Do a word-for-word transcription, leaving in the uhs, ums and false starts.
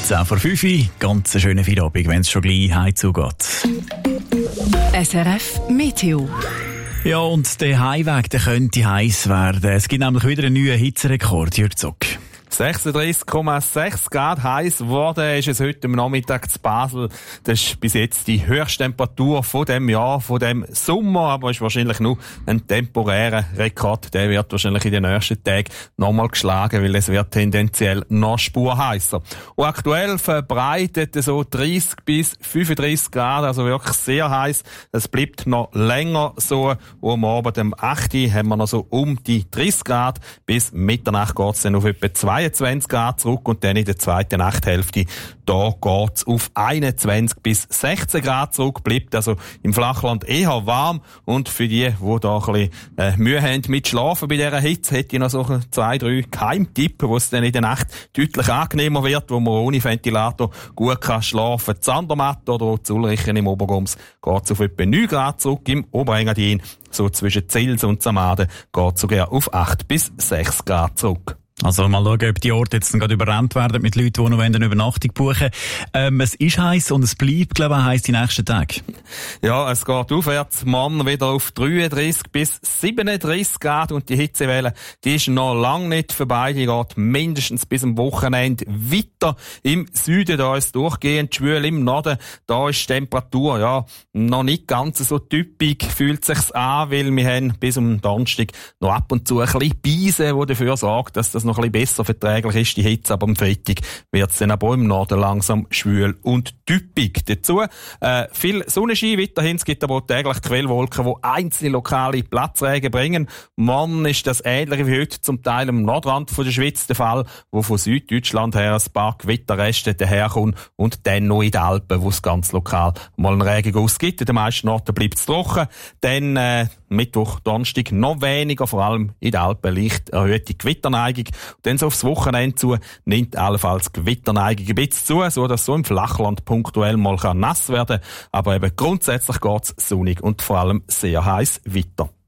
zehn vor fünf, ganz einen schönen Feierabend, wenn es schon gleich heim zugeht. S R F Meteo. Ja, und der Heimweg, der könnte heiß werden. Es gibt nämlich wieder einen neuen Hitzerekord, Jürg Zock. sechsunddreißig Komma sechs Grad heiß geworden ist es heute am Nachmittag zu Basel. Das ist bis jetzt die höchste Temperatur von dem Jahr, von dem Sommer, aber ist wahrscheinlich nur ein temporärer Rekord. Der wird wahrscheinlich in den nächsten Tagen nochmal geschlagen, weil es wird tendenziell noch spurheißer. Und aktuell verbreitet so dreißig bis fünfunddreißig Grad, also wirklich sehr heiß. Es bleibt noch länger so. Und am Abend um acht Uhr haben wir noch so um die dreißig Grad. Bis Mitternacht geht es dann auf etwa zweiundzwanzig Grad zurück und dann in der zweiten Nachthälfte, da geht's auf einundzwanzig bis sechzehn Grad zurück, bleibt also im Flachland eher warm und für die, die da ein bisschen äh, Mühe haben mit Schlafen bei dieser Hitze, hätte ich noch so zwei, drei Geheimtipps, wo es dann in der Nacht deutlich angenehmer wird, wo man ohne Ventilator gut kann schlafen. Zandermatt oder Zulrichen im Obergums geht's auf etwa neun Grad zurück, im Oberengadin, so zwischen Zils und Samaden, geht's sogar auf acht bis sechs Grad zurück. Also mal schauen, ob die Orte jetzt gerade überrannt werden mit Leuten, die noch eine Übernachtung buchen. Ähm, es ist heiß und es bleibt, glaube ich, auch heiß die nächsten Tage. Ja, es geht aufwärts, morgen wieder auf dreiunddreißig bis siebenunddreißig Grad und die Hitzewelle, die ist noch lange nicht vorbei, die geht mindestens bis am Wochenende weiter. Im Süden, da ist durchgehend schwül, im Norden, da ist die Temperatur, ja, noch nicht ganz so typisch, fühlt sich's an, weil wir haben bis am Donnerstag noch ab und zu ein bisschen Beise, die dafür sorgt, dass das noch ein bisschen besser verträglich ist, die Hitze, aber am Freitag wird es dann aber im Norden langsam schwül und typisch. Dazu äh, viel Sonnenschein weiterhin, es gibt aber auch täglich Quellwolken, die einzelne lokale Platzregen bringen. Morgen ist das ähnlich wie heute zum Teil am Nordrand von der Schweiz der Fall, wo von Süddeutschland her ein paar Gewitterreste daherkommen und dann noch in den Alpen, wo es ganz lokal mal einen Regenguss gibt. In den meisten Orten bleibt es trocken. Dann äh, Mittwoch, Donnerstag noch weniger, vor allem in den Alpen leicht erhöhte Gewitterneigung. Und dann so aufs Wochenende zu nimmt allenfalls Gewitterneigung ein bisschen zu, so dass so im Flachland punktuell mal nass werden kann. Aber eben grundsätzlich geht's sonnig und vor allem sehr heiß weiter.